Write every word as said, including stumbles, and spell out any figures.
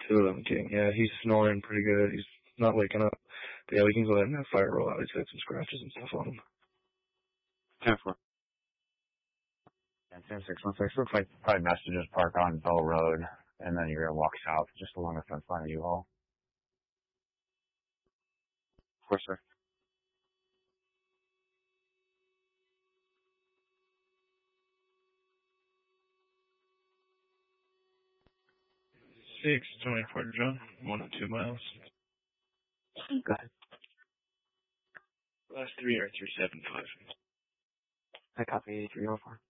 two eleven King. Yeah, he's snoring pretty good. He's not waking up. But yeah, we can go ahead and have fire roll out. He's got some scratches and stuff on him. ten four. And ten six one six. Looks like probably best to just park on Bell Road, and then you're gonna walk south just along the fence line of U-Haul. Four, sir. Six twenty-four, John. One or two miles. Go ahead. Last three are three seven five. I copy three oh four.